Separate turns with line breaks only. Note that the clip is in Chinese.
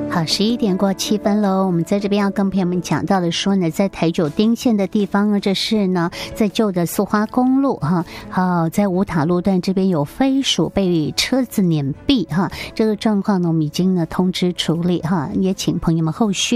好，11:07喽。我们在这边要跟朋友们讲到的说呢，在台九丁线的地方呢，这是呢在旧的苏花公路哈，好，在五塔路段这边有飞鼠被车子碾毙哈，这个状况呢，我们已经呢通知处理哈，也请朋友们后续